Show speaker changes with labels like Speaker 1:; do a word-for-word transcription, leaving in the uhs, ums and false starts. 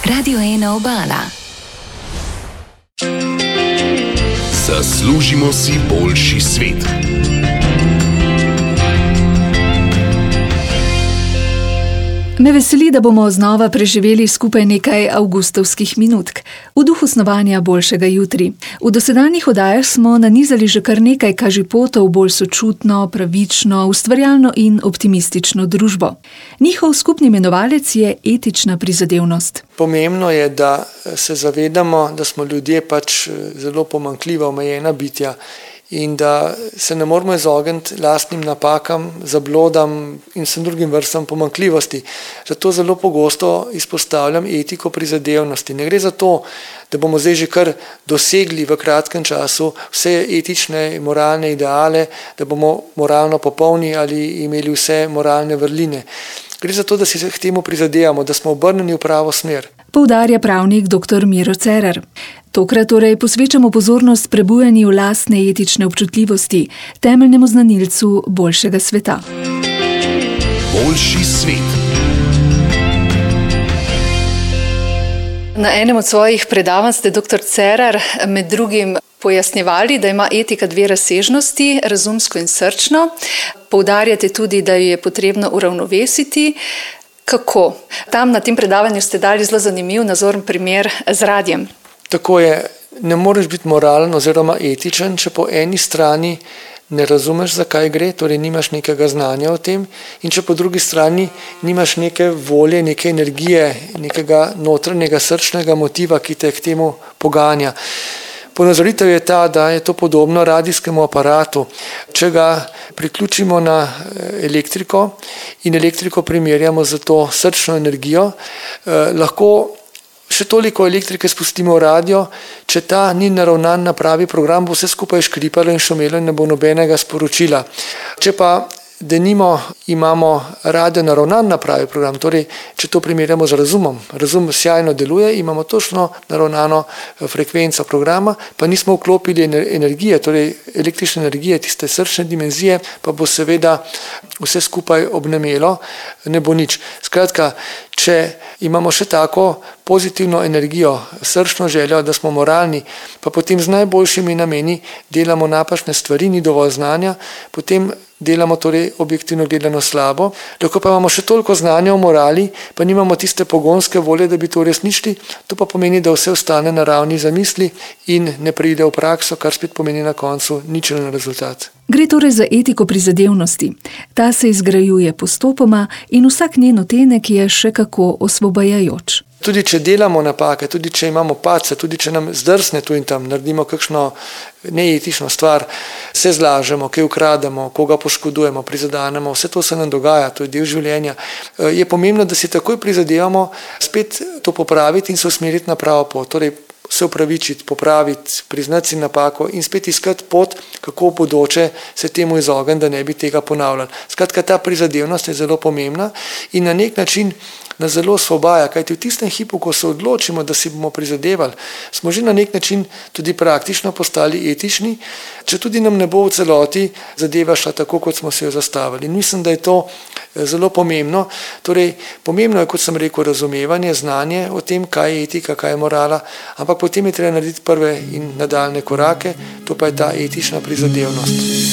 Speaker 1: Radio ena Obala.
Speaker 2: Zaslužimo si boljši svet.
Speaker 3: Me veseli, da bomo znova preživeli skupaj nekaj avgustovskih minutk, v duhu snovanja boljšega jutri. V dosedanjih oddajah smo nanizali že kar nekaj kažipotov bolj sočutno, pravično, ustvarjalno in optimistično družbo. Njihov skupni imenovalec je etična prizadevnost.
Speaker 4: Pomembno je, da se zavedamo, da smo ljudje pač zelo pomanjkljiva, omejena bitja in da se ne moramo izogniti lastnim napakam, zablodam in vsem drugim vrstam pomanjkljivosti. Zato zelo pogosto izpostavljam etiko prizadevnosti. Ne gre za to, da bomo zdaj že kar dosegli v kratkem času vse etične in moralne ideale, da bomo moralno popolni ali imeli vse moralne vrline. Gre za to, da si k temu prizadevamo, da smo obrnjeni v pravo smer.
Speaker 3: Poudarja pravnik doktor Miro Cerar. Tokrat torej posvečamo pozornost prebujanju lastne etične občutljivosti, temeljnemu znanilcu boljšega sveta.
Speaker 2: Boljši svet.
Speaker 5: Na enem od svojih predavanj ste, doktor Cerar, med drugim pojasnjevali, da ima etika dve razsežnosti, razumsko in srčno. Poudarjate tudi, da jo je potrebno uravnovesiti. Kako? Tam na tem predavanju ste dali zelo zanimiv nazoren primer z radiem.
Speaker 4: Tako je, ne moreš biti moralen oziroma etičen, če po eni strani ne razumeš, zakaj gre, torej nimaš nekega znanja o tem, in če po drugi strani nimaš neke volje, neke energije, nekega notranjega srčnega motiva, ki te k temu poganja. Ponazoritev je ta, da je to podobno radijskemu aparatu. Če ga priključimo na elektriko in elektriko primerjamo z to srčno energijo, eh, lahko še toliko elektrike spustimo v radio, če ta ni naravnan na pravi program, bo vse skupaj škripalo in šumelo in ne bo nobenega sporočila. Če pa denimo imamo radio naravnan na pravi program, torej če to primerjamo z razumom, razum sjajno deluje, imamo točno naravnano frekvenco programa, pa nismo vklopili energije, torej električne energije, tiste srčne dimenzije, pa bo seveda vse skupaj obnemelo, ne bo nič. Skratka, če imamo še tako pozitivno energijo, srčno željo, da smo moralni, pa potem z najboljšimi nameni delamo napačne stvari, ni dovolj znanja, potem delamo torej objektivno gledano slabo, lahko pa imamo še toliko znanja o morali, pa nimamo tiste pogonske volje, da bi to uresničili, to pa pomeni, da vse ostane na ravni zamisli in ne pride v prakso, kar spet pomeni na koncu ničelen rezultat.
Speaker 3: Gre torej za etiko prizadevnosti. Ta se izgrajuje postopoma in vsak njen odtenek je še kako osvobajajoč.
Speaker 4: Tudi če delamo napake, tudi če imamo padce, tudi če nam zdrsne tu in tam, naredimo kakšno neetično stvar, se zlažemo, kaj ukrademo, koga poškodujemo, prizadanemo, vse to se nam dogaja, to je del življenja. Je pomembno, da si takoj prizadevamo spet to popraviti in se usmeriti na pravo pot, torej se upravičiti, popraviti, priznati si napako in spet iskati pot, kako v bodoče se temu izogniti, da ne bi tega ponavljali. Skratka, ta prizadevnost je zelo pomembna in na nek način nas zelo osvobaja, kajti v tistem hipu, ko se odločimo, da si bomo prizadevali, smo že na nek način tudi praktično postali etični, če tudi nam ne bo v celoti zadeva šla tako, kot smo se jo zastavili. In mislim, da je to zelo pomembno. Torej, pomembno je, kot sem rekel, razumevanje, znanje o tem, kaj je etika, kaj je morala, ampak potem je treba narediti prve in nadaljne korake, to pa je ta etična prizadevnost.